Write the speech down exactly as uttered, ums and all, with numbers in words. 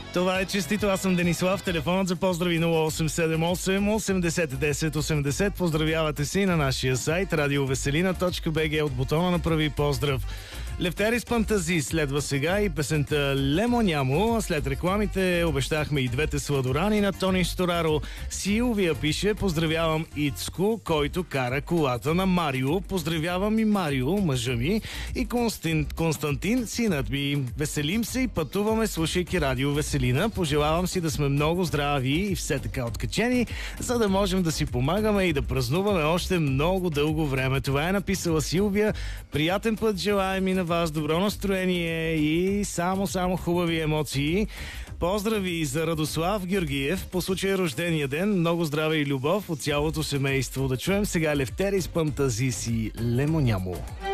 Това е честито, аз съм Денислав. Телефонът за поздрави нула осем седем осем осемдесет десет осемдесет. Поздравявате си на нашия сайт радиовеселина точка би джи от бутона направи поздрав. Лефтерис Пантази следва сега и песента Лемонямо. След рекламите обещахме и двете сладорани на Тони Стораро. Силвия пише: поздравявам Ицко, който кара колата на Марио. Поздравявам и Марио, мъжа ми, и Константин, Константин, синът ми. Веселим се и пътуваме, слушайки Радио Веселина. Пожелавам си да сме много здрави и все така откачени, за да можем да си помагаме и да празнуваме още много дълго време. Това е написала Силвия. Приятен път желаем и на вас, добро настроение и само-само хубави емоции. Поздрави за Радослав Георгиев по случай рождения ден. Много здраве и любов от цялото семейство. Да чуем сега Лефтерис Пантазис и Лемонямо.